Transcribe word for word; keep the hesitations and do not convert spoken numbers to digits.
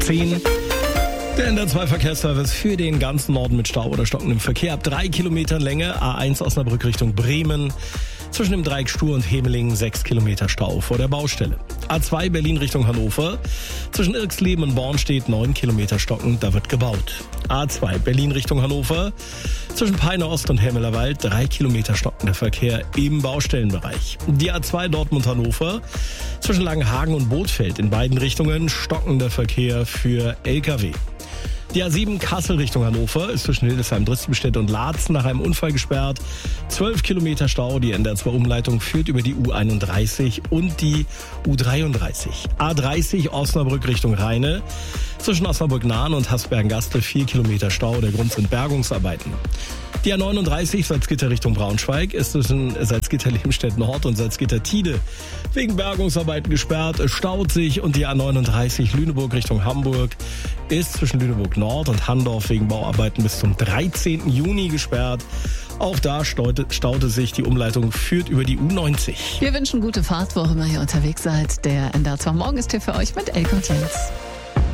zehn. Der N D R zwei Verkehrsservice für den ganzen Norden mit Stau oder stockendem Verkehr ab drei Kilometern Länge. A eins Osnabrück Richtung Bremen. Zwischen dem Dreieck Stur und Hemelingen sechs Kilometer Stau vor der Baustelle. A zwei Berlin Richtung Hannover. Zwischen Irksleben und Bornstedt neun Kilometer stockend, da wird gebaut. A zwei Berlin Richtung Hannover. Zwischen Peine Ost und Hemmelerwald drei Kilometer stockender Verkehr im Baustellenbereich. Die A zwei Dortmund Hannover. Zwischen Langenhagen und Bothfeld in beiden Richtungen stockender Verkehr für L K W. Die A sieben Kassel Richtung Hannover ist zwischen Hildesheim, Drüstenstedt und Laatzen nach einem Unfall gesperrt. zwölf Kilometer Stau. Die N D R zwei Umleitung führt über die U einunddreißig und die U dreiunddreißig. A dreißig Osnabrück Richtung Rheine. Zwischen Osnabrück-Nahen und Hasbergen-Gastel vier Kilometer Stau. Der Grund sind Bergungsarbeiten. Die A neununddreißig Salzgitter Richtung Braunschweig ist zwischen Salzgitter-Lebenstedt Nord und Salzgitter-Tide wegen Bergungsarbeiten gesperrt. Es staut sich. Und die A neununddreißig Lüneburg Richtung Hamburg ist zwischen Lüneburg Nord und Handorf wegen Bauarbeiten bis zum dreizehnten Juni gesperrt. Auch da staute, staute sich. Die Umleitung führt über die U neunzig. Wir wünschen gute Fahrt, wo auch immer ihr unterwegs seid. Der N D R zwei Morgen ist hier für euch mit Elke und Jens.